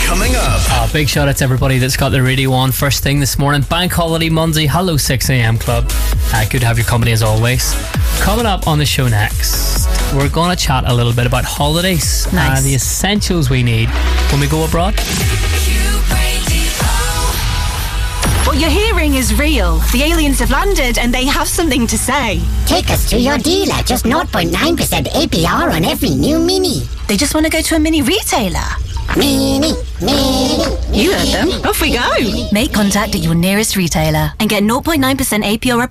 Coming up. Big shout out to everybody that's got their radio on first thing this morning. Bank holiday Monday. Hello 6am Club. Good to have your company as always. Coming up on the show next, we're going to chat a little bit about holidays and the essentials we need when we go abroad. What you're hearing is real. The aliens have landed and they have something to say. Take us to your dealer. Just 0.9% APR on every new Mini. They just want to go to a mini retailer. Mini. You heard them. Off we go. Make contact at your nearest retailer And get 0.9% APR